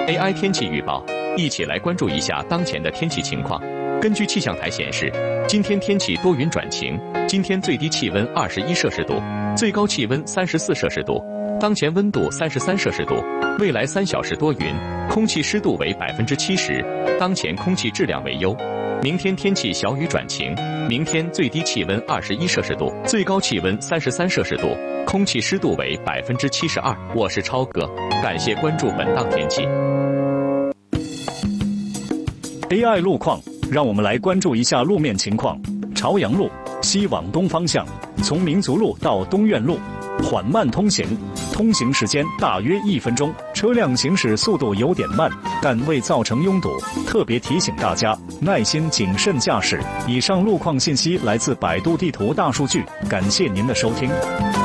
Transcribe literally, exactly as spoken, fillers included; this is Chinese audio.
A I 天气预报，一起来关注一下当前的天气情况。根据气象台显示，今天天气多云转晴，今天最低气温二十一摄氏度，最高气温三十四摄氏度，当前温度三十三摄氏度。未来三小时多云，空气湿度为百分之七十，当前空气质量为优。明天天气小雨转晴，明天最低气温二十一摄氏度，最高气温三十三摄氏度，空气湿度为百分之七十二。我是超哥，感谢关注本档天气。 A I 路况，让我们来关注一下路面情况。朝阳路西往东方向，从民族路到东苑路，缓慢通行，通行时间大约一分钟，车辆行驶速度有点慢，但未造成拥堵。特别提醒大家耐心谨慎驾驶。以上路况信息来自百度地图大数据，感谢您的收听。